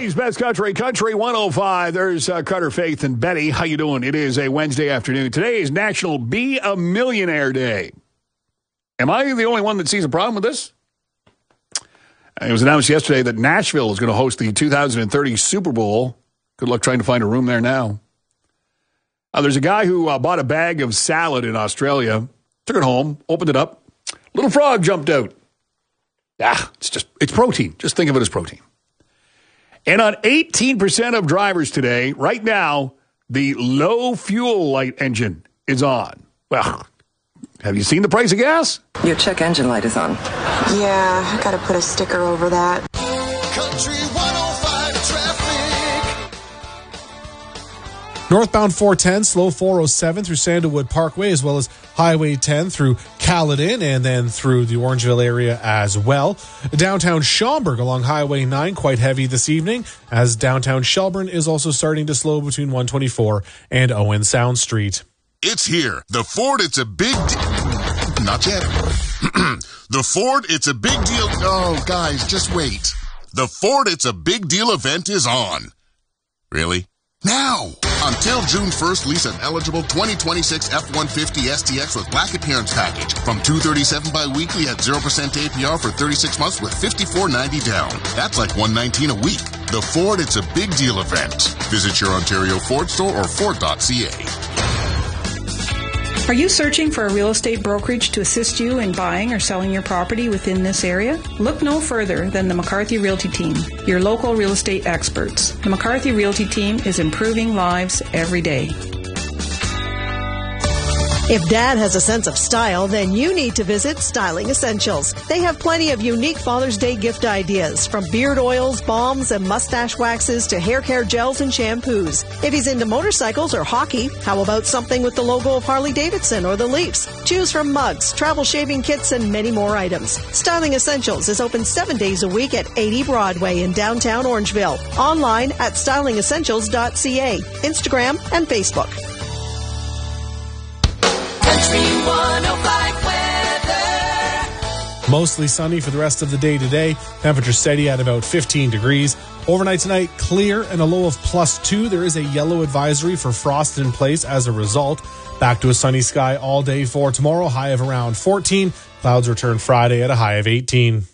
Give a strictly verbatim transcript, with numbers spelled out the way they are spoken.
Country's best country, Country one oh five. There's uh, Carter, Faith, and Betty. How you doing? It is a Wednesday afternoon. Today is National Be a Millionaire Day. Am I the only one that sees a problem with this? It was announced yesterday that Nashville is going to host the two thousand thirty Super Bowl. Good luck trying to find a room there now. Uh, there's a guy who uh, bought a bag of salad in Australia, took it home, opened it up. Little frog jumped out. Ah, it's just, it's protein. Just think of it as protein. And on eighteen percent of drivers today, right now, the low fuel light engine is on. Well, have you seen the price of gas? Your check engine light is on. Yeah, I gotta put a sticker over that. Country one oh five traffic. Northbound four ten, slow four oh seven through Sandalwood Parkway, as well as Highway ten through Caledon and then through the Orangeville area as well. Downtown Schaumburg along Highway nine, quite heavy this evening, as downtown Shelburne is also starting to slow between one twenty-four and Owen Sound Street. It's here. The Ford, it's a big deal. Not yet. The Ford, it's a big deal. Oh, guys, just wait. The Ford, it's a big deal event is on. Really? Now! Until June first, lease an eligible twenty twenty-six F one fifty S T X with black appearance package from two thirty-seven bi-weekly at zero percent A P R for thirty-six months with fifty-four ninety down. That's like one nineteen a week. The Ford, it's a big deal event. Visit your Ontario Ford store or Ford dot C A. Are you searching for a real estate brokerage to assist you in buying or selling your property within this area? Look no further than the McCarthy Realty Team, your local real estate experts. The McCarthy Realty Team is improving lives every day. If Dad has a sense of style, then you need to visit Styling Essentials. They have plenty of unique Father's Day gift ideas, from beard oils, balms, and mustache waxes to hair care gels and shampoos. If he's into motorcycles or hockey, how about something with the logo of Harley-Davidson or the Leafs? Choose from mugs, travel shaving kits, and many more items. Styling Essentials is open seven days a week at eighty Broadway in downtown Orangeville. Online at styling essentials dot c a, Instagram, and Facebook. Mostly sunny for the rest of the day today. Temperature steady at about fifteen degrees. Overnight tonight, clear and a low of plus two. There is a yellow advisory for frost in place as a result. Back to a sunny sky all day for tomorrow. High of around fourteen. Clouds return Friday at a high of eighteen.